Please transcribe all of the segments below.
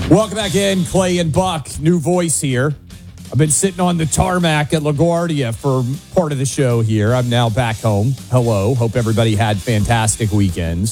Welcome back in, Clay and Buck. New voice here. I've been sitting on the tarmac at LaGuardia for part of the show here. I'm now back home. Hello. Hope everybody had fantastic weekends.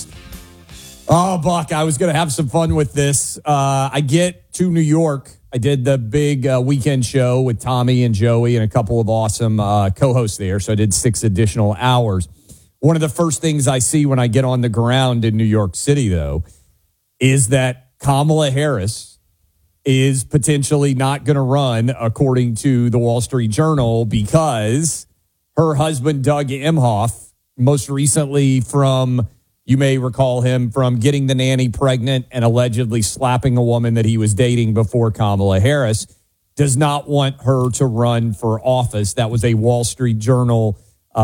Oh, Buck, I was going to have some fun with this. I get to New York. I did the big weekend show with Tommy and Joey and a couple of awesome co-hosts there. So I did 6 additional hours. One of the first things I see when I get on the ground in New York City, though, is that Kamala Harris is potentially not going to run, according to the Wall Street Journal, because her husband, Doug Emhoff, most recently from, you may recall him from getting the nanny pregnant and allegedly slapping a woman that he was dating before Kamala Harris, does not want her to run for office. That was a Wall Street Journal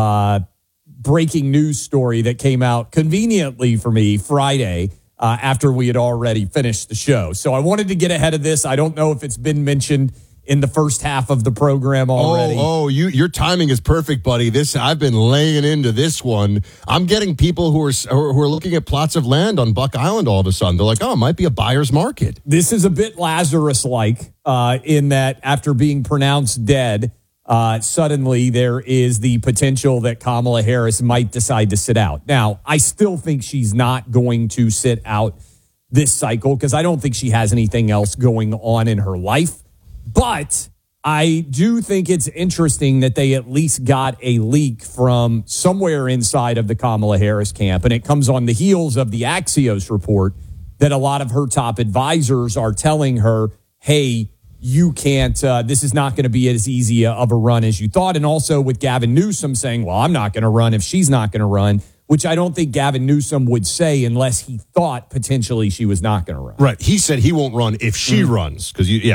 breaking news story that came out conveniently for me Friday after we had already finished the show. So I wanted to get ahead of this. I don't know if it's been mentioned in the first half of the program already. Your timing is perfect, buddy. I've been laying into this one. I'm getting people who are looking at plots of land on Buck Island all of a sudden. They're like, oh, it might be a buyer's market. This is a bit Lazarus-like in that after being pronounced dead, suddenly there is the potential that Kamala Harris might decide to sit out. Now, I still think she's not going to sit out this cycle because I don't think she has anything else going on in her life. But I do think it's interesting that they at least got a leak from somewhere inside of the Kamala Harris camp. And it comes on the heels of the Axios report that a lot of her top advisors are telling her, hey, you can't, this is not going to be as easy of a run as you thought. And also with Gavin Newsom saying, well, I'm not going to run if she's not going to run, which I don't think Gavin Newsom would say unless he thought potentially she was not going to run. Right. He said he won't run if she runs.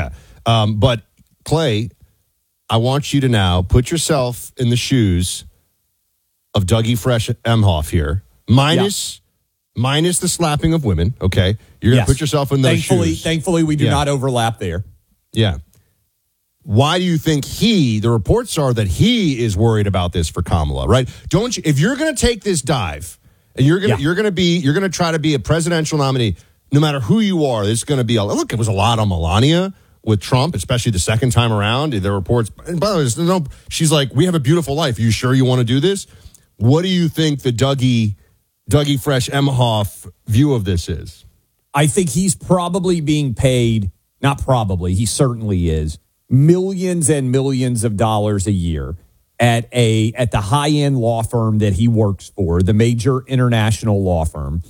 But Clay, I want you to now put yourself in the shoes of Dougie Fresh Emhoff here, minus the slapping of women. Okay. You're going to put yourself in those shoes. Thankfully, we do not overlap there. Yeah. Why do you think the reports are that he is worried about this for Kamala, right? Don't you, if you're going to take this dive and you're going to try to be a presidential nominee, no matter who you are, there's going to be it was a lot on Melania with Trump, especially the second time around. The reports, and by the way, she's like, we have a beautiful life. Are you sure you want to do this? What do you think the Dougie Fresh Emhoff view of this is? I think he's probably being paid. Not probably, he certainly is, millions and millions of dollars a year at the high-end law firm that he works for, the major international law firm.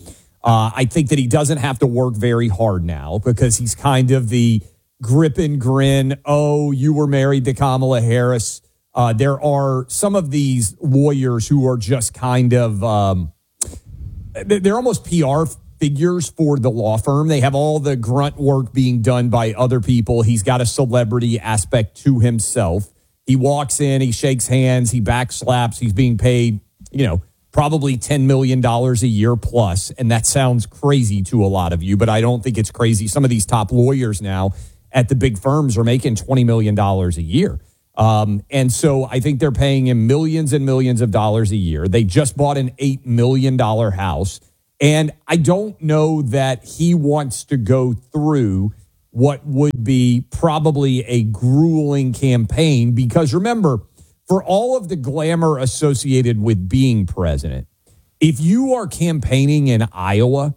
I think that he doesn't have to work very hard now because he's kind of the grip and grin, oh, you were married to Kamala Harris. There are some of these lawyers who are just kind of, they're almost PR figures for the law firm. They have all the grunt work being done by other people. He's got a celebrity aspect to himself. He walks in, he shakes hands, he backslaps. He's being paid, probably $10 million a year plus. And that sounds crazy to a lot of you, but I don't think it's crazy. Some of these top lawyers now at the big firms are making $20 million a year. And so I think they're paying him millions and millions of dollars a year. They just bought an $8 million house. And I don't know that he wants to go through what would be probably a grueling campaign because remember, for all of the glamour associated with being president, if you are campaigning in Iowa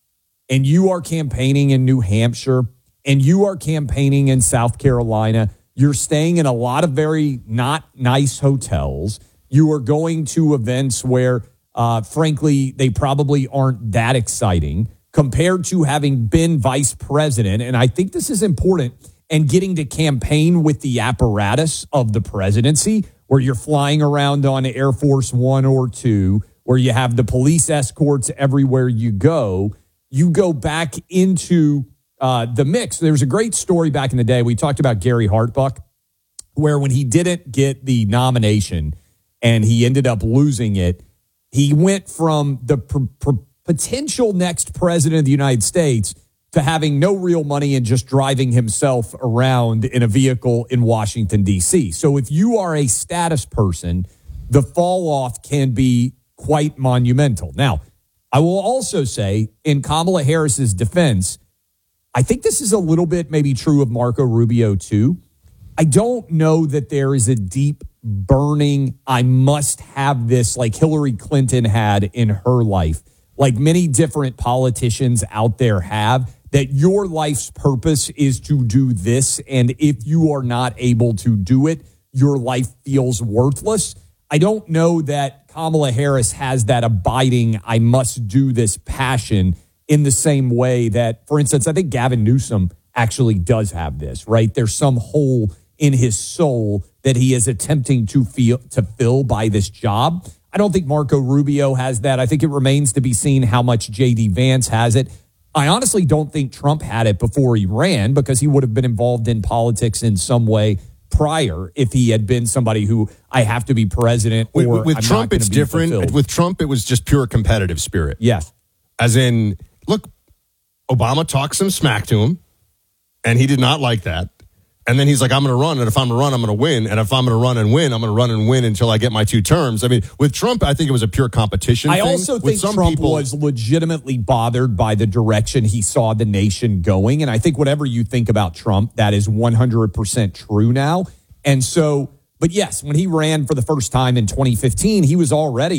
and you are campaigning in New Hampshire and you are campaigning in South Carolina, you're staying in a lot of very not nice hotels. You are going to events where frankly, they probably aren't that exciting compared to having been vice president. And I think this is important and getting to campaign with the apparatus of the presidency where you're flying around on Air Force One or two, where you have the police escorts everywhere you go back into the mix. There's a great story back in the day. We talked about Gary Hartbuck, where when he didn't get the nomination and he ended up losing it, he went from the potential next president of the United States to having no real money and just driving himself around in a vehicle in Washington, D.C. So if you are a status person, the fall off can be quite monumental. Now, I will also say in Kamala Harris's defense, I think this is a little bit maybe true of Marco Rubio too. I don't know that there is a deep burning, I must have this like Hillary Clinton had in her life, like many different politicians out there have, that your life's purpose is to do this. And if you are not able to do it, your life feels worthless. I don't know that Kamala Harris has that abiding, I must do this passion in the same way that, for instance, I think Gavin Newsom actually does have this, right? There's some hole in his soul that he is attempting to fill by this job. I don't think Marco Rubio has that. I think it remains to be seen how much J.D. Vance has it. I honestly don't think Trump had it before he ran, because he would have been involved in politics in some way prior if he had been somebody who, I have to be president. Or with Trump, it's different. Fulfilled. With Trump, it was just pure competitive spirit. Yes. As in, look, Obama talked some smack to him, and he did not like that. And then he's like, I'm going to run, and if I'm going to run, I'm going to win. And if I'm going to run and win, I'm going to run and win until I get my 2 terms. I mean, with Trump, I think it was a pure competition thing. I also think Trump was legitimately bothered by the direction he saw the nation going. And I think whatever you think about Trump, that is 100% true now. And so, but yes, when he ran for the first time in 2015, he was already,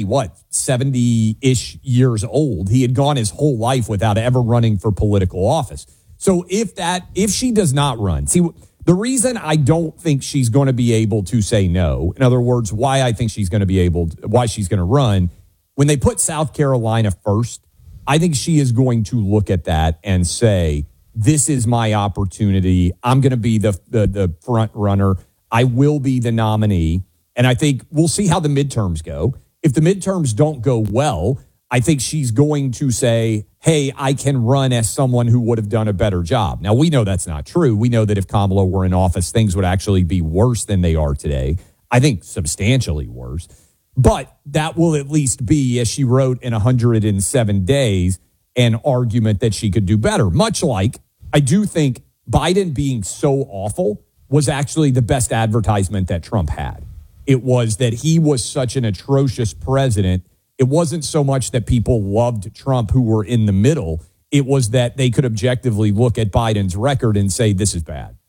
70-ish years old. He had gone his whole life without ever running for political office. So if she does not run, see, the reason I don't think she's going to be able to say no, in other words, why I think she's going to be why she's going to run, when they put South Carolina first, I think she is going to look at that and say, this is my opportunity. I'm going to be the front runner. I will be the nominee. And I think we'll see how the midterms go. If the midterms don't go well, I think she's going to say, hey, I can run as someone who would have done a better job. Now, we know that's not true. We know that if Kamala were in office, things would actually be worse than they are today. I think substantially worse. But that will at least be, as she wrote in 107 Days, an argument that she could do better. Much like I do think Biden being so awful was actually the best advertisement that Trump had. It was that he was such an atrocious president. It wasn't so much that people loved Trump who were in the middle. It was that they could objectively look at Biden's record and say, this is bad.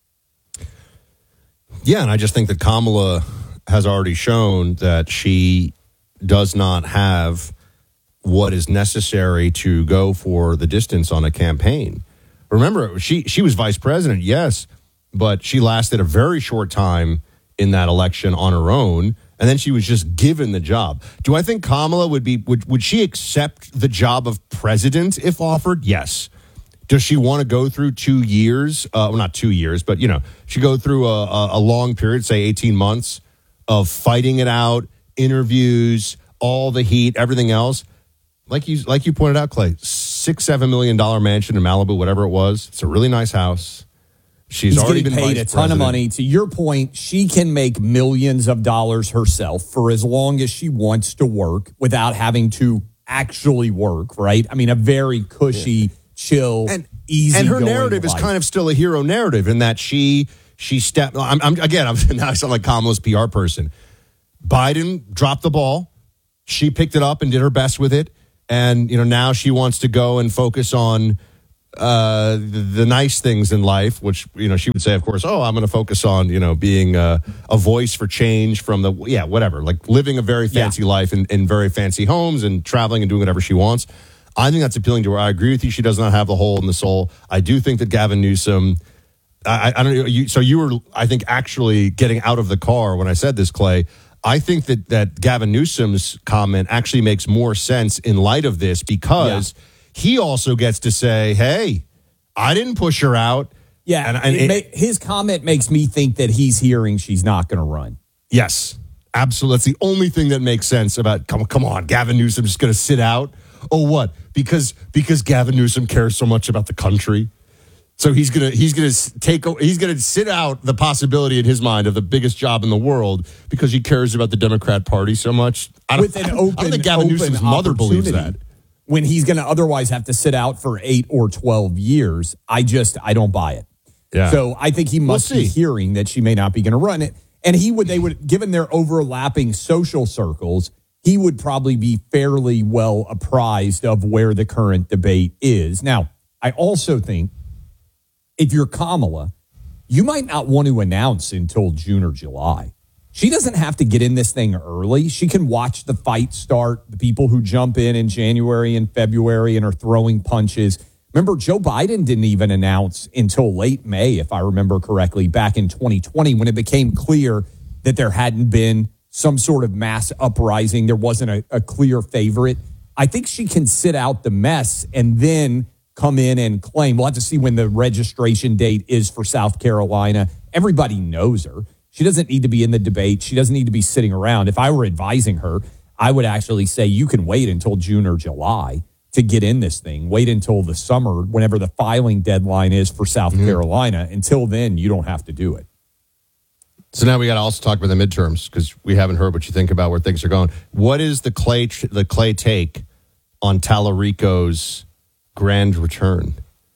Yeah, and I just think that Kamala has already shown that she does not have what is necessary to go for the distance on a campaign. Remember, she was vice president, yes, but she lasted a very short time in that election on her own. And then she was just given the job. Do I think Kamala would she accept the job of president if offered? Yes. Does she want to go through 2 years? Well, not 2 years, but, she go through a long period, say 18 months of fighting it out, interviews, all the heat, everything else. Like you pointed out, Clay, $6-7 million mansion in Malibu, whatever it was. It's a really nice house. She's already been paid a ton of money. To your point, she can make millions of dollars herself for as long as she wants to work without having to actually work, right? I mean, a very cushy, chill, easy. And her narrative is kind of still a hero narrative in that she stepped. Now I sound like Kamala's PR person. Biden dropped the ball. She picked it up and did her best with it. And, now she wants to go and focus on the nice things in life, which, she would say, of course, I'm going to focus on, being a voice for change from whatever, like living a very fancy life in very fancy homes and traveling and doing whatever she wants. I think that's appealing to her. I agree with you. She does not have the hole in the soul. I do think that Gavin Newsom, I don't know. So you were, I think, actually getting out of the car when I said this, Clay. I think that Gavin Newsom's comment actually makes more sense in light of this because he also gets to say, hey, I didn't push her out. Yeah, and his comment makes me think that he's hearing she's not going to run. Yes, absolutely. That's the only thing that makes sense about, come on, Gavin Newsom's just going to sit out? Oh, what? Because Gavin Newsom cares so much about the country? So he's gonna sit out the possibility in his mind of the biggest job in the world because he cares about the Democrat Party so much. I don't think Gavin Newsom's mother believes that. When he's going to otherwise have to sit out for 8 or 12 years, I don't buy it. Yeah. So I think he must be hearing that she may not be going to run it, and they would, given their overlapping social circles, he would probably be fairly well apprised of where the current debate is. Now, I also think if you're Kamala, you might not want to announce until June or July. She doesn't have to get in this thing early. She can watch the fight start, the people who jump in January and February and are throwing punches. Remember, Joe Biden didn't even announce until late May, if I remember correctly, back in 2020, when it became clear that there hadn't been some sort of mass uprising. There wasn't a clear favorite. I think she can sit out the mess and then come in and claim. We'll have to see when the registration date is for South Carolina. Everybody knows her. She doesn't need to be in the debate. She doesn't need to be sitting around. If I were advising her, I would actually say you can wait until June or July to get in this thing. Wait until the summer, whenever the filing deadline is for South Carolina. Until then, you don't have to do it. So now we got to also talk about the midterms because we haven't heard what you think about where things are going. What is the Clay take on Tallarico's grand return?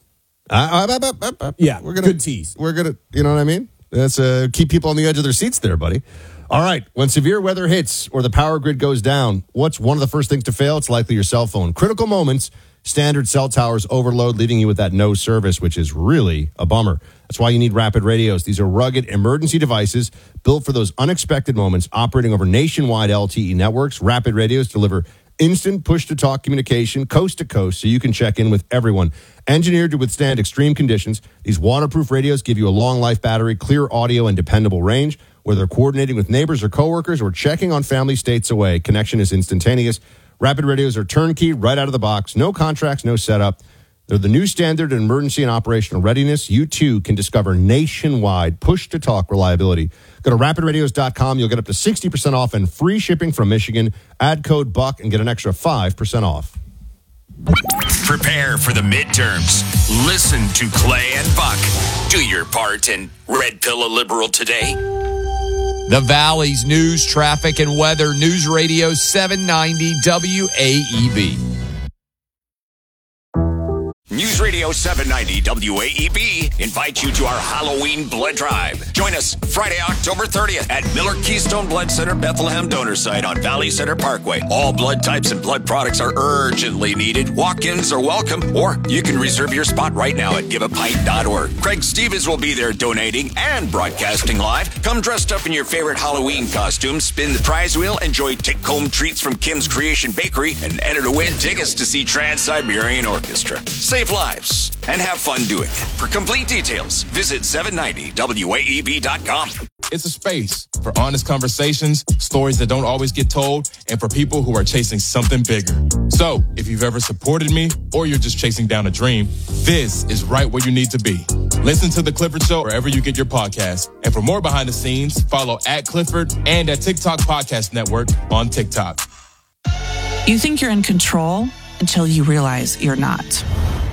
Yeah, good tease. We're gonna, you know what I mean? That's keep people on the edge of their seats there, buddy. All right. When severe weather hits or the power grid goes down, what's one of the first things to fail? It's likely your cell phone. Critical moments, standard cell towers overload, leaving you with that no service, which is really a bummer. That's why you need Rapid Radios. These are rugged emergency devices built for those unexpected moments, operating over nationwide LTE networks. Rapid Radios deliver instant push-to-talk communication coast to coast so you can check in with everyone. Engineered to withstand extreme conditions, these waterproof radios give you a long-life battery, clear audio, and dependable range. Whether coordinating with neighbors or coworkers or checking on family states away, connection is instantaneous. Rapid Radios are turnkey, right out of the box. No contracts, no setup. They're the new standard in emergency and operational readiness. You, too, can discover nationwide push-to-talk reliability. Go to rapidradios.com. You'll get up to 60% off and free shipping from Michigan. Add code BUCK and get an extra 5% off. Prepare for the midterms. Listen to Clay and Buck. Do your part and red pill a liberal today. The Valley's news, traffic, and weather. News Radio 790 WAEB. News Radio 790 WAEB invites you to our Halloween blood drive. Join us Friday, October 30th at Miller Keystone Blood Center Bethlehem Donor Site on Valley Center Parkway. All blood types and blood products are urgently needed. Walk-ins are welcome, or you can reserve your spot right now at giveapint.org. Craig Stevens will be there donating and broadcasting live. Come dressed up in your favorite Halloween costume, spin the prize wheel, enjoy take-home treats from Kim's Creation Bakery, and enter to win tickets to see Trans-Siberian Orchestra. Save lives and have fun doing it. For complete details, visit 790waeb.com. It's a space for honest conversations, stories that don't always get told, and for people who are chasing something bigger. So, if you've ever supported me or you're just chasing down a dream, this is right where you need to be. Listen to The Clifford Show wherever you get your podcasts. And for more behind the scenes, follow @Clifford and at TikTok Podcast Network on TikTok. You think you're in control until you realize you're not.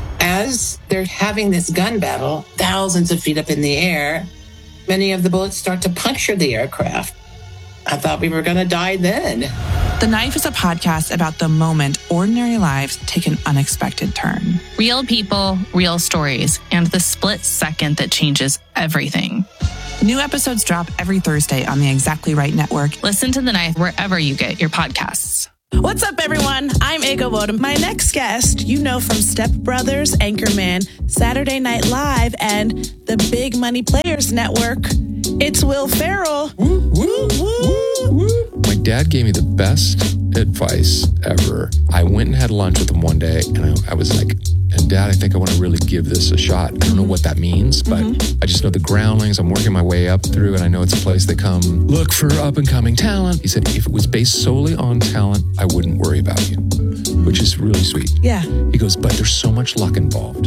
As they're having this gun battle, thousands of feet up in the air, many of the bullets start to puncture the aircraft. I thought we were going to die then. The Knife is a podcast about the moment ordinary lives take an unexpected turn. Real people, real stories, and the split second that changes everything. New episodes drop every Thursday on the Exactly Right Network. Listen to The Knife wherever you get your podcasts. What's up, everyone? I'm Ego Bodum. My next guest, you know from Step Brothers, Anchorman, Saturday Night Live, and the Big Money Players Network. It's Will Ferrell. Woo, woo, woo, woo. My dad gave me the best advice ever. I went and had lunch with him one day, and I was like, and Dad, I think I want to really give this a shot. I don't know what that means, but I just know the Groundlings. I'm working my way up through, and I know it's a place they come look for up-and-coming talent. He said, if it was based solely on talent, I wouldn't worry about you, which is really sweet. Yeah. He goes, but there's so much luck involved.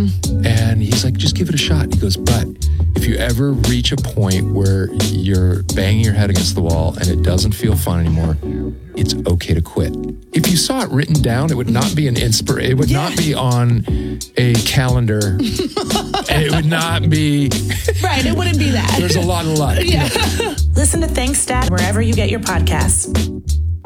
And he's like, just give it a shot. He goes, but if you ever reach a point where you're banging your head against the wall and it doesn't feel fun anymore, it's okay to quit. If you saw it written down, it would not be an inspiration. It would not be on a calendar. And it would not be... Right, it wouldn't be that. There's a lot of luck. Yeah. Listen to Thanks, Dad, wherever you get your podcasts.